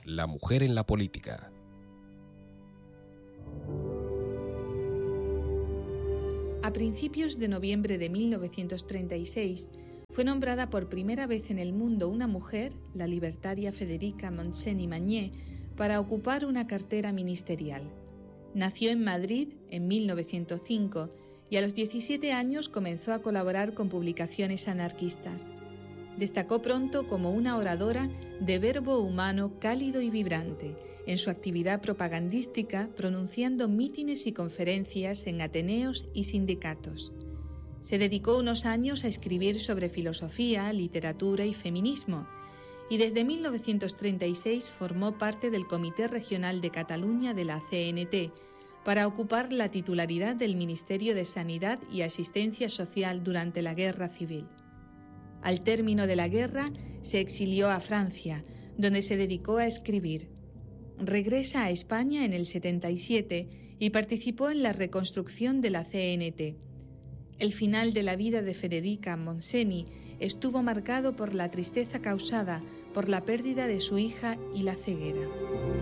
La mujer en la política. A principios de noviembre de 1936 fue nombrada por primera vez en el mundo una mujer, la libertaria Federica Montseny-Magné, para ocupar una cartera ministerial. Nació en Madrid en 1905 y a los 17 años comenzó a colaborar con publicaciones anarquistas. Destacó pronto como una oradora de verbo humano cálido y vibrante, en su actividad propagandística pronunciando mítines y conferencias en ateneos y sindicatos. Se dedicó unos años a escribir sobre filosofía, literatura y feminismo, y desde 1936 formó parte del Comité Regional de Cataluña de la CNT, para ocupar la titularidad del Ministerio de Sanidad y Asistencia Social durante la Guerra Civil. Al término de la guerra, se exilió a Francia, donde se dedicó a escribir. Regresa a España en el 77 y participó en la reconstrucción de la CNT. El final de la vida de Federica Montseny estuvo marcado por la tristeza causada por la pérdida de su hija y la ceguera.